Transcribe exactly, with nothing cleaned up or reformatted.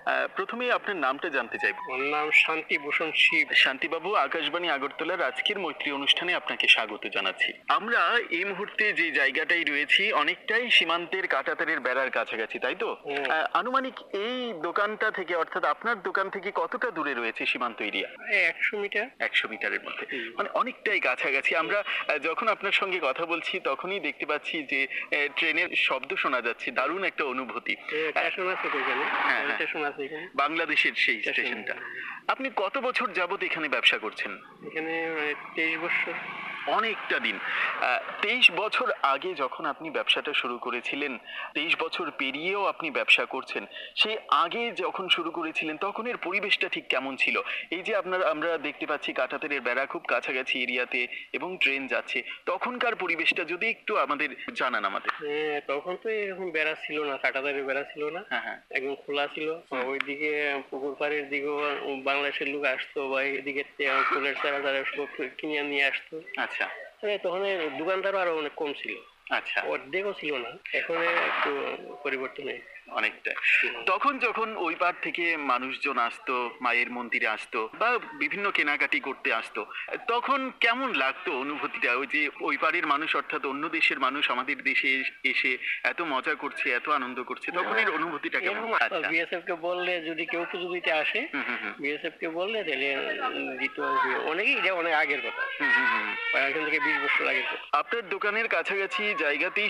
আহ, প্রথমেই আপনার নামটা জানতে চাইব। ওর নাম শান্তিভূষণ শিব। শান্তিবাবু, আকাশবাণী আগরতলার আজকের মৈত্রী অনুষ্ঠানে আপনাকে স্বাগত জানাচ্ছি। আমরা এই মুহূর্তে যে জায়গাটাই রয়েছি অনেকটাই সীমান্তের কাঁটাতারের বেড়ার কাছাকাছি, তাই তো? হুম। আহ, আনুমানিক এই দোকানটা থেকে, অর্থাৎ আপনার দোকান থেকে কতটা দূরে রয়েছে সীমান্ত এরিয়া? এই একশো মিটার। একশো মিটারের মধ্যে, হুম। মানে অনেকটাই কাছাকাছি। আমরা আহ, যখন আপনার সঙ্গে কথা বলছি তখনই দেখতে পাচ্ছি যে আহ, ট্রেনের শব্দ শোনা যাচ্ছে, দারুণ একটা অনুভূতি। স্টেশন আছে তো এখানে। হ্যাঁ, হ্যাঁ। স্টেশন আছে এখানে। বাংলাদেশের সেই স্টেশন। স্টেশনটা। আপনি কত বছর যাবত এখানে ব্যবসা করছেন? এখানে মানে তেইশ বছর। অনেকটা দিন। আহ, তেইশ বছর আগে যখন আপনি ব্যবসাটা শুরু করেছিলেন, তেইশ বছর পেরিয়েও আপনি ব্যবসা করছেন, সেই আগে যখন শুরু করেছিলেন তখন এর পরিবেশটা ঠিক কেমন ছিল? এই যে আপনার, আমরা দেখতে পাচ্ছি কাঁটাতারের বেড়া খুব কাছাকাছি এরিয়াতে এবং ট্রেন যাচ্ছে, তখনকার পরিবেশটা যদি একটু আমাদের জানান আমাদের। হ্যাঁ, তখন তো এরকম বেড়া ছিল না, কাঁটাতারের বেড়া ছিল না। হ্যাঁ হ্যাঁ। একদম খোলা ছিল। ওইদিকে পুকুর পাড়ের দিকেও বাংলাদেশের লোক আসতো, বা এদিকে ফুলের চারা টারা সব কিনে নিয়ে আসতো। আচ্ছা হ্যাঁ, তখন এর দোকানদারও আরো অনেক কম ছিল। আচ্ছা। অর্ধেকও ছিল না। এখন একটু পরিবর্তন হয়েছে অনেকটা। তখন যখন ওই পার থেকে মানুষজন আসতো, মায়ের মন্দিরে আসতো বা বিভিন্ন কেনাকাটি করতে আসতো, তখন কেমন লাগতো অনুভূতিটা? ওই যে ওই পারের মানুষ, অর্থাৎ অন্য দেশের মানুষ আমাদের দেশে এসে এত মজা করছে, এত আনন্দ করছে, তখন এর অনুভূতিটা কেমন? আচ্ছা। বিএসএফ কে বললে যদি কেউ পুজো দিতে আসে, হুম হুম হুম। বিএসএফ কে বললে তাহলে দিত। অনেকেই, এটা অনেক আগের কথা, হুম হুম হুম। এখান থেকে বিশ বছর আগের কথা। আপনার দোকানের কাছাকাছি জায়গাতেই